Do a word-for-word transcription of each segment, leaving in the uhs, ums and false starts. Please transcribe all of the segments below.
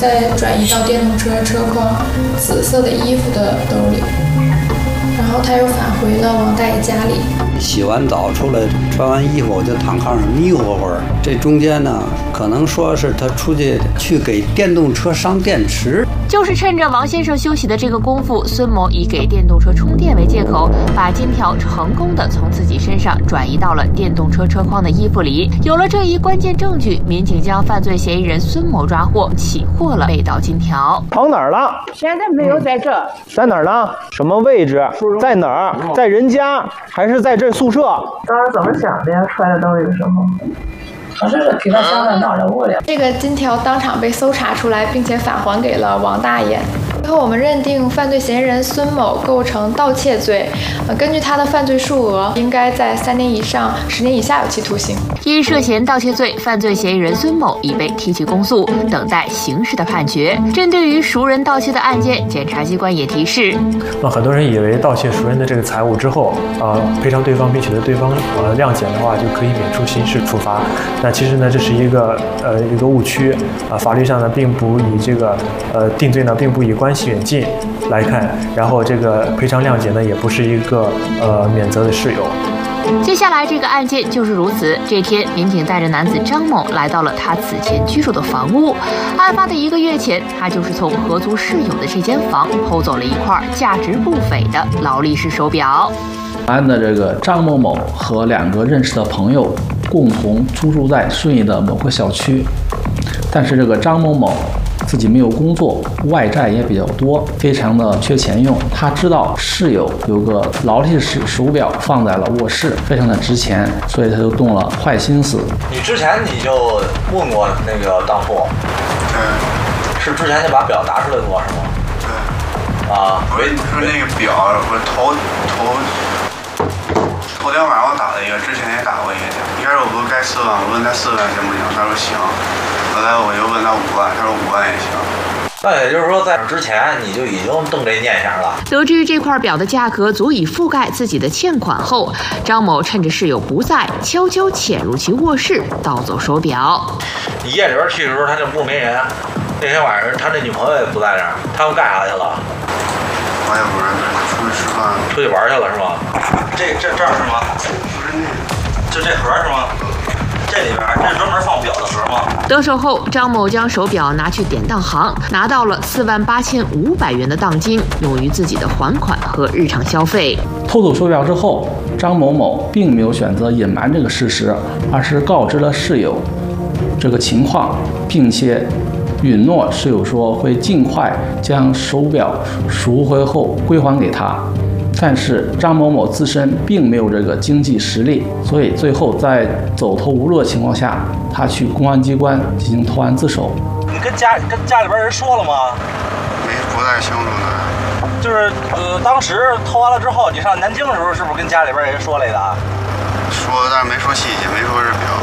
再转移到电动车车筐紫色的衣服的兜里，然后他又返回了王大爷家里。 洗完澡出来，穿完衣服我就躺炕上迷糊会儿。这中间呢，可能说是他出去去给电动车上电池。 就是趁着王先生休息的这个功夫，孙某以给电动车充电为借口，把金条成功的从自己身上转移到了电动车车筐的衣服里。有了这一关键证据，民警将犯罪嫌疑人孙某抓获，起获了被盗金条。 跑哪儿了？ 现在没有在这。 在哪儿呢？什么位置？在哪儿？在人家还是在这宿舍？ 当时怎么想的呀？揣在兜里的时候。好像是给他放在哪的屋里。 这个金条当场被搜查出来，并且返还给了王大爷。最后，我们认定犯罪嫌疑人孙某构成盗窃罪，呃，根据他的犯罪数额，应该在三年以上十年以下有期徒刑。 因涉嫌盗窃罪，犯罪嫌疑人孙某已被提起公诉，等待刑事的判决。针对于熟人盗窃的案件，检察机关也提示： 那很多人以为盗窃熟人的这个财物之后，啊、呃，赔偿对方并取得对方呃谅解的话，就可以免除刑事处罚。那其实呢，这是一个呃一个误区啊、呃，法律上呢并不以这个呃定罪呢并不以关系远近来看，然后这个赔偿谅解呢也不是一个呃免责的事由。 接下来这个案件就是如此。这天，民警带着男子张某来到了他此前居住的房屋。案发的一个月前，他就是从合租室友的这间房偷走了一块价值不菲的劳力士手表。 案的这个张某某和两个认识的朋友共同租住在顺义的某个小区，但是这个张某某自己没有工作，外债也比较多，非常的缺钱用。他知道室友有个劳力士手表放在了卧室，非常的值钱，所以他就动了坏心思。 你之前你就问过那个当铺？ 对。 是之前就把表拿出来过是吗？ 对。 啊。 我你说那个表，我头头。头天晚上我打了一个，之前也打过一个去。一开始我不是该四万，我问他四万行不行，他说行。后来我又问他五万，他说五万也行。 那也就是说，在之前你就已经动这念想了。 得知这块表的价格足以覆盖自己的欠款后，张某趁着室友不在，悄悄潜入其卧室，盗走手表。 你夜里边去的时候，他就不没人。那天晚上他那女朋友也不在这儿，他们干啥去了？ 我也不知道，出去吃饭。 出去玩去了是吗？这这这儿是吗？ 不是那个， 就这盒是吗？这里边这是专门放表的盒吗？ 得手后，张某将手表拿去典当行，拿到了四万八千五百元的当金，用于自己的还款和日常消费。 偷走手表之后，张某某并没有选择隐瞒这个事实，而是告知了室友这个情况，并且允诺室友说会尽快将手表赎回后归还给他。但是张某某自身并没有这个经济实力，所以最后在走投无路的情况下，他去公安机关进行投案自首。 你跟家跟家里边人说了吗？ 没不太清楚呢。 就是呃，当时偷完了之后，你上南京的时候，是不是跟家里边人说来的？ 说，但是没说细节，没说是表。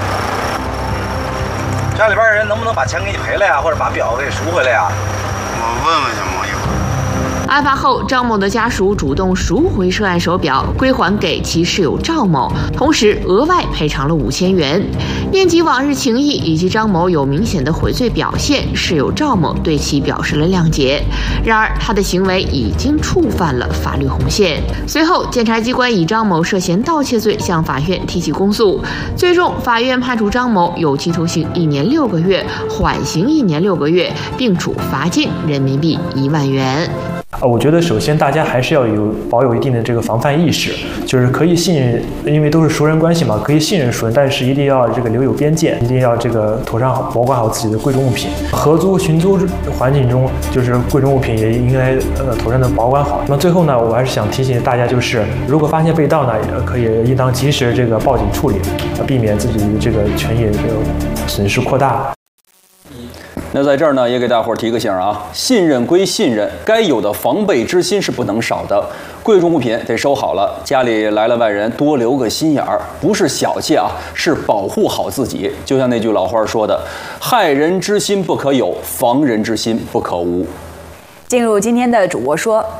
家里边人能不能把钱给你赔了呀，或者把表给赎回来呀？ 我问问去嘛，一会儿。 案发后，张某的家属主动赎回涉案手表，归还给其室友赵某，同时额外赔偿了五千元。念及往日情谊以及张某有明显的悔罪表现，室友赵某对其表示了谅解。然而，他的行为已经触犯了法律红线。随后，检察机关以张某涉嫌盗窃罪向法院提起公诉，最终法院判处张某有期徒刑一年六个月，缓刑一年六个月，并处罚金人民币一万元。 呃，我觉得首先大家还是要有保有一定的这个防范意识，就是可以信任，因为都是熟人关系嘛，可以信任熟人，但是一定要这个留有边界，一定要这个妥善好保管好自己的贵重物品。合租、寻租环境中，就是贵重物品也应该呃妥善的保管好。那么最后呢，我还是想提醒大家，就是如果发现被盗呢，也可以应当及时这个报警处理，呃，避免自己这个权益这个损失扩大。 那在这儿呢，也给大伙儿提个醒啊，信任归信任，该有的防备之心是不能少的。贵重物品得收好了，家里来了外人，多留个心眼儿，不是小气啊，是保护好自己。就像那句老话说的，害人之心不可有，防人之心不可无。 进入今天的主播说。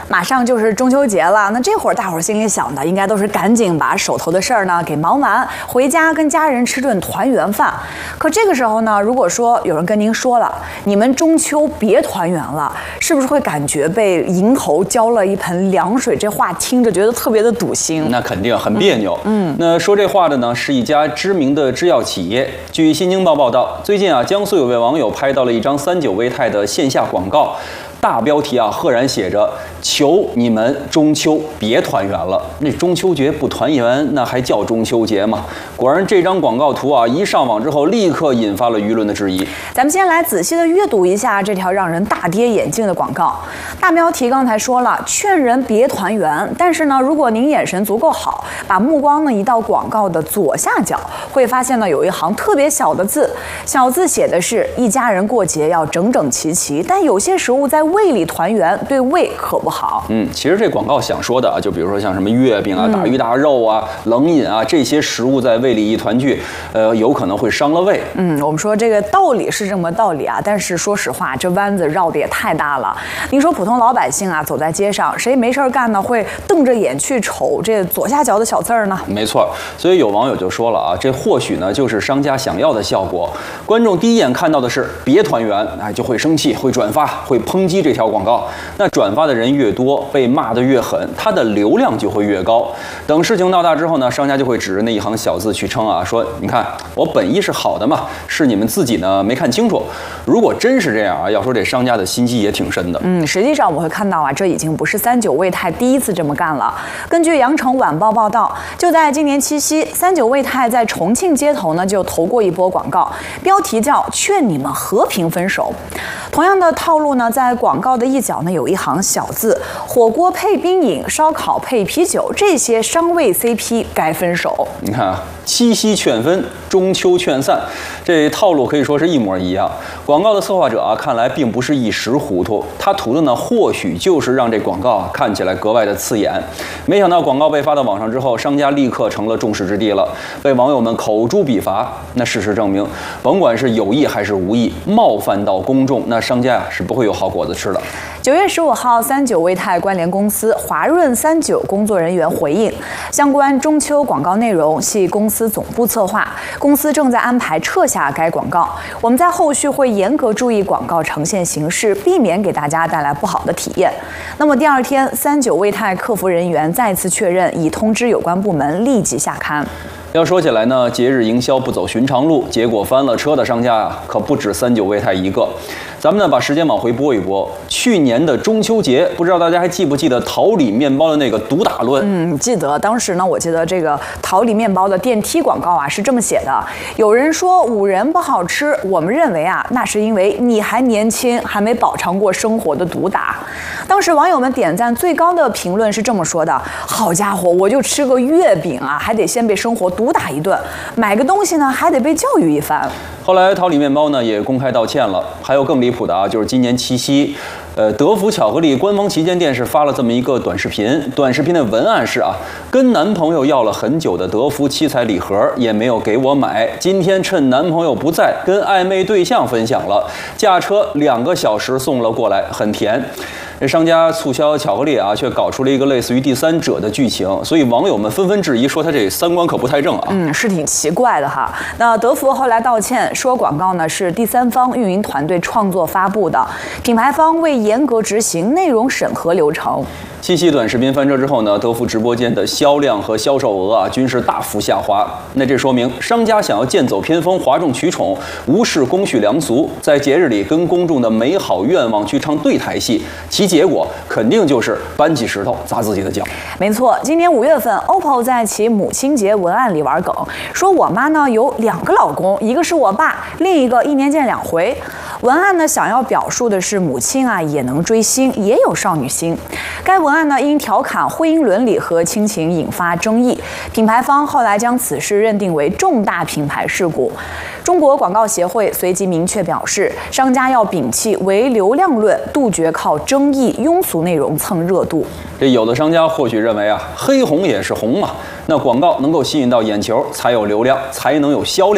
马上就是中秋节了，那这会儿大伙儿心里想的应该都是赶紧把手头的事儿呢给忙完，回家跟家人吃顿团圆饭。可这个时候呢，如果说有人跟您说了，你们中秋别团圆了，是不是会感觉被迎头浇了一盆凉水？这话听着觉得特别的堵心。 那肯定很别扭。嗯，那说这话的呢是一家知名的制药企业。据新京报报道，最近啊，江苏有位网友拍到了一张三九胃泰的线下广告。大标题啊，赫然写着“求你们中秋别团圆了”。那中秋节不团圆，那还叫中秋节吗？果然，这张广告图啊，一上网之后，立刻引发了舆论的质疑。 咱们先来仔细的阅读一下这条让人大跌眼镜的广告。大标题刚才说了，劝人别团圆。但是呢，如果您眼神足够好，把目光呢移到广告的左下角，会发现呢有一行特别小的字，小字写的是一家人过节要整整齐齐，但有些食物在胃里团圆，对胃可不好。 嗯，其实这广告想说的啊，就比如说像什么月饼啊、大鱼大肉啊、冷饮啊，这些食物在胃里一团聚，呃，有可能会伤了胃。 嗯，我们说这个道理是这么道理啊，但是说实话，这弯子绕的也太大了。您说普通老百姓啊，走在街上，谁没事干呢，会瞪着眼去瞅这左下角的小字儿呢？ 没错，所以有网友就说了啊，这或许呢就是商家想要的效果。观众第一眼看到的是别团圆，哎，就会生气，会转发，会抨击这条广告。那转发的人越多，被骂得越狠，它的流量就会越高。等事情闹大之后呢，商家就会指着那一行小字去称啊，说你看我本意是好的嘛，是你们自己呢没看清楚。如果真是这样啊，要说这商家的心机也挺深的。 嗯，实际上我会看到啊，这已经不是三九胃泰第一次这么干了。根据羊城晚报报道，就在今年七夕，三九胃泰在重庆街头呢就投过一波广告，标题叫“劝你们和平分手”。同样的套路呢，在广告的一角呢有一行小字：火锅配冰饮，烧烤配啤酒，这些伤胃 C P 该分手。 你看啊，七夕劝分，中秋劝散，这套路可以说是一模一样。广告的策划者啊，看来并不是一时糊涂，他图的呢或许就是让这广告啊看起来格外的刺眼。没想到广告被发到网上之后，商家立刻成了众矢之的了，被网友们口诛笔伐。那事实证明，甭管是有意还是无意，冒犯到公众，那商家啊是不会有好果子吃的。 九月十五号，三九胃泰关联公司华润三九工作人员回应，相关中秋广告内容系公司总部策划，公司正在安排撤下该广告。我们在后续会严格注意广告呈现形式，避免给大家带来不好的体验。那么第二天，三九胃泰客服人员再次确认，已通知有关部门立即下刊。 要说起来呢，节日营销不走寻常路，结果翻了车的商家啊，可不止三九胃泰一个。咱们呢把时间往回拨一拨，去年的中秋节，不知道大家还记不记得桃李面包的那个毒打论？ 嗯，记得。当时呢，我记得这个桃李面包的电梯广告啊是这么写的：有人说五仁不好吃，我们认为啊，那是因为你还年轻，还没饱尝过生活的毒打。当时网友们点赞最高的评论是这么说的：好家伙，我就吃个月饼啊，还得先被生活毒打一顿；买个东西呢，还得被教育一番。 后来桃李面包呢也公开道歉了。还有更离谱的啊，就是今年七夕，呃，德芙巧克力官方旗舰店是发了这么一个短视频，短视频的文案是啊，跟男朋友要了很久的德芙七彩礼盒也没有给我买，今天趁男朋友不在，跟暧昧对象分享了，驾车两个小时送了过来，很甜。这商家促销巧克力啊，却搞出了一个类似于第三者的剧情，所以网友们纷纷质疑说他这三观可不太正啊。 嗯，是挺奇怪的哈。那德芙后来道歉说，广告呢是第三方运营团队创作发布的，品牌方未严格执行内容审核流程。 七夕短视频翻车之后呢，德芙直播间的销量和销售额啊均是大幅下滑。那这说明商家想要剑走偏锋、哗众取宠，无视公序良俗，在节日里跟公众的美好愿望去唱对台戏，其结果肯定就是搬起石头砸自己的脚。 没错，今年五月份 ，O P P O 在其母亲节文案里玩梗，说我妈呢有两个老公，一个是我爸，另一个一年见两回。文案呢想要表述的是母亲啊也能追星，也有少女心。该文案呢因调侃婚姻伦理和亲情引发争议，品牌方后来将此事认定为重大品牌事故。中国广告协会随即明确表示，商家要摒弃唯流量论，杜绝靠争议庸俗内容蹭热度。 这有的商家或许认为啊，黑红也是红嘛，那广告能够吸引到眼球，才有流量，才能有销量。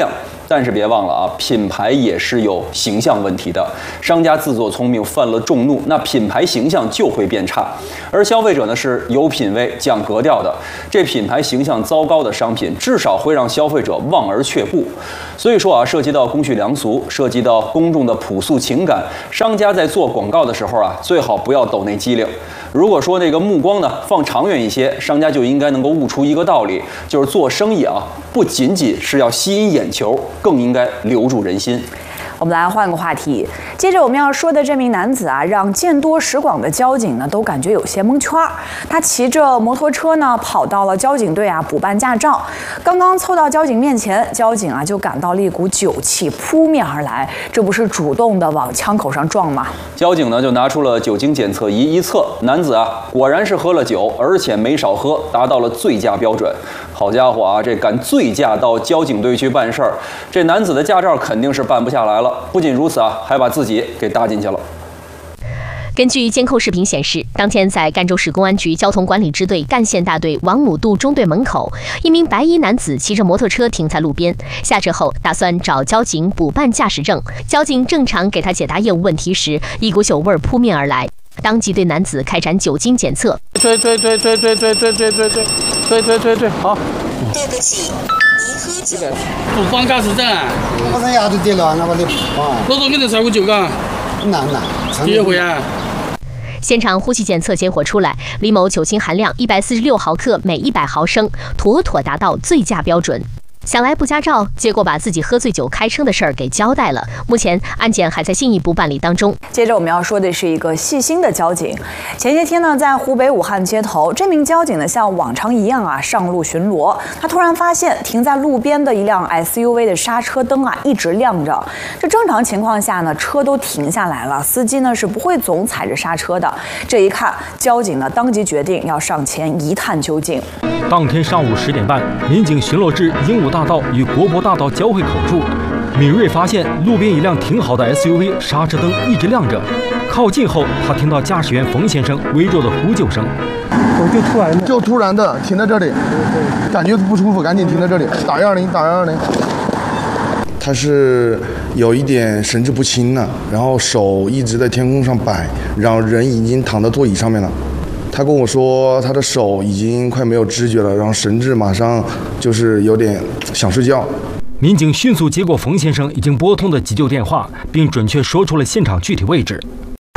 但是别忘了啊，品牌也是有形象问题的。商家自作聪明，犯了众怒，那品牌形象就会变差。而消费者呢是有品位、讲格调的，这品牌形象糟糕的商品，至少会让消费者望而却步。所以说啊，涉及到公序良俗，涉及到公众的朴素情感，商家在做广告的时候啊，最好不要抖那机灵。如果说那个目光呢放长远一些，商家就应该能够悟出一个道理，就是做生意啊，不仅仅是要吸引眼球，更应该留住人心。 我们来换个话题，接着我们要说的这名男子啊，让见多识广的交警呢都感觉有些蒙圈儿。他骑着摩托车呢，跑到了交警队啊补办驾照，刚刚凑到交警面前，交警啊就感到了一股酒气扑面而来，这不是主动的往枪口上撞吗？ 交警呢就拿出了酒精检测仪一测，男子啊果然是喝了酒，而且没少喝，达到了醉驾标准。好家伙啊，这敢醉驾到交警队去办事儿，这男子的驾照肯定是办不下来了。不仅如此啊，还把自己给搭进去了。 根据监控视频显示，当天在赣州市公安局交通管理支队赣县大队王母渡中队门口，一名白衣男子骑着摩托车停在路边，下车后打算找交警补办驾驶证。交警正常给他解答业务问题时，一股酒味扑面而来，当即对男子开展酒精检测。 追追追追追追追追追追追追追追，好。 对不起，你喝酒。 不放驾驶证啊？ 我这牙都跌了，那我得放。 多少个人烧过酒噶？ 难难。 第一回啊。 现场呼气检测结果出来，李某酒精含量一百四十六毫克每一百毫升，妥妥达到醉驾标准。想来补驾照，结果把自己喝醉酒开车的事儿给交代了。目前案件还在进一步办理当中。 接着我们要说的是一个细心的交警。前些天呢，在湖北武汉街头，这名交警呢像往常一样啊上路巡逻，他突然发现停在路边的一辆 S U V 的刹车灯啊一直亮着。这正常情况下呢，车都停下来了，司机呢是不会总踩着刹车的。这一看，交警呢当即决定要上前一探究竟。 当天上午十点半，民警巡逻至鹦鹉大道与国博大道交汇口处，敏锐发现路边一辆停好的 S U V 刹车灯一直亮着。靠近后，他听到驾驶员冯先生微弱的呼救声， 我就突然的就突然的停在这里，感觉不舒服，赶紧停在这里，打一二零，打一二零。 他是有一点神志不清了，然后手一直在天空上摆，然后人已经躺在座椅上面了。他跟我说，他的手已经快没有知觉了，然后神志马上就是有点想睡觉。 民警迅速接过冯先生已经拨通的急救电话，并准确说出了现场具体位置。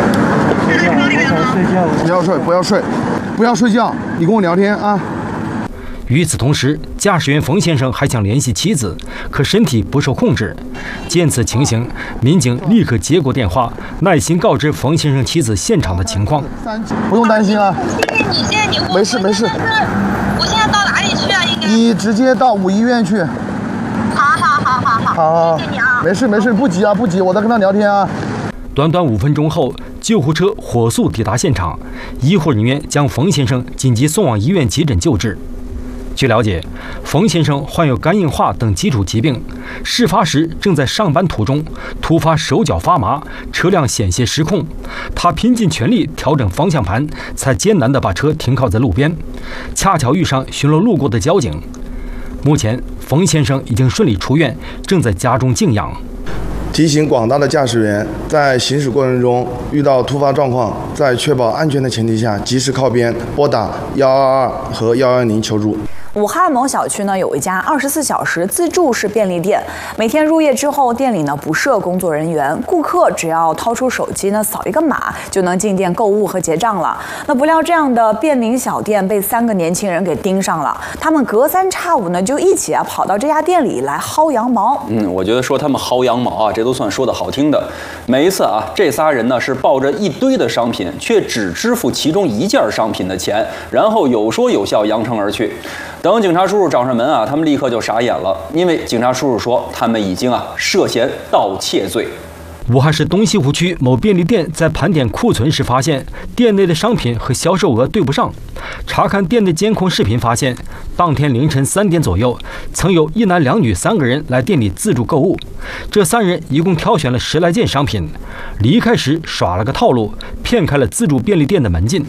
不要睡，不要睡，不要睡觉，你跟我聊天啊。 与此同时，驾驶员冯先生还想联系妻子，可身体不受控制。见此情形，民警立刻接过电话，耐心告知冯先生妻子现场的情况。 不用担心啊， 你现在你没事没事。 我现在到哪里去啊？应该你直接到五医院去。 好好好好好。 好，谢谢你啊。没事没事，不急啊不急，我在跟他聊天啊。 短短五分钟后，救护车火速抵达现场，医护人员将冯先生紧急送往医院急诊救治。据了解，冯先生患有肝硬化等基础疾病，事发时正在上班途中，突发手脚发麻，车辆险些失控。他拼尽全力调整方向盘，才艰难地把车停靠在路边，恰巧遇上巡逻路过的交警。目前，冯先生已经顺利出院，正在家中静养。 提醒广大的驾驶员，在行驶过程中遇到突发状况，在确保安全的前提下，及时靠边，拨打一二二和一一零求助。 武汉某小区呢有一家二十四小时自助式便利店，每天入夜之后，店里呢不设工作人员，顾客只要掏出手机呢扫一个码，就能进店购物和结账了。那不料这样的便民小店被三个年轻人给盯上了，他们隔三差五呢就一起啊跑到这家店里来薅羊毛。 嗯，我觉得说他们薅羊毛啊，这都算说的好听的。每一次啊，这仨人呢是抱着一堆的商品，却只支付其中一件商品的钱，然后有说有笑扬长而去。等警察叔叔找上门啊，他们立刻就傻眼了，因为警察叔叔说他们已经啊涉嫌盗窃罪。 武汉市东西湖区某便利店在盘点库存时发现，店内的商品和销售额对不上。查看店内监控视频发现，当天凌晨三点左右，曾有一男两女三个人来店里自助购物。这三人一共挑选了十来件商品，离开时耍了个套路，骗开了自助便利店的门禁。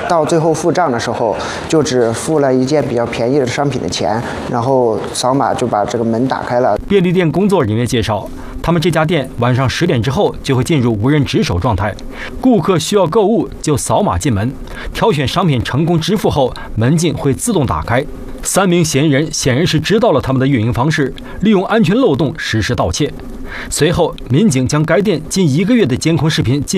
到最后付账的时候，就只付了一件比较便宜的商品的钱，然后扫码就把这个门打开了。 便利店工作人员介绍，他们这家店晚上十点之后就会进入无人值守状态，顾客需要购物就扫码进门，挑选商品成功支付后，门禁会自动打开。三名嫌疑人显然是知道了他们的运营方式，利用安全漏洞实施盗窃。随后，民警将该店近一个月的监控视频进